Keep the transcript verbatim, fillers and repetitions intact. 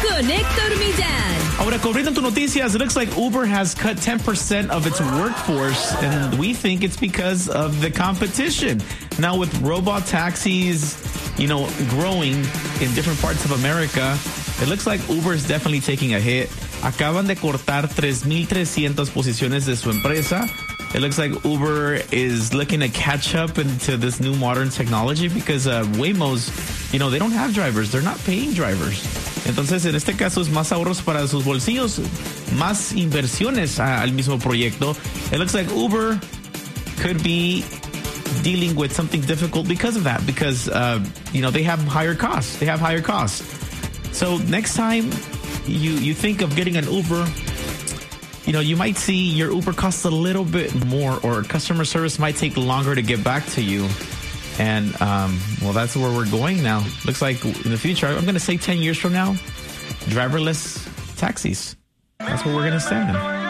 con Héctor Millán. Ahora, cubriendo tu noticias, it looks like Uber has cut ten percent of its workforce, and we think it's because of the competition. Now, with robot taxis, you know, growing in different parts of America, it looks like Uber is definitely taking a hit. Acaban de cortar tres mil trescientas posiciones de su empresa. It looks like Uber is looking to catch up into this new modern technology because uh, Waymo's, you know, they don't have drivers. They're not paying drivers. Entonces, en este caso, es más ahorros para sus bolsillos, más inversiones a, al mismo proyecto. It looks like Uber could be dealing with something difficult because of that, because, uh, you know, they have higher costs. They have higher costs. So next time you, you think of getting an Uber, you know, you might see your Uber costs a little bit more, or customer service might take longer to get back to you. And, um, well, that's where we're going now. Looks like in the future, I'm going to say ten years from now, driverless taxis. That's what we're going to stand in.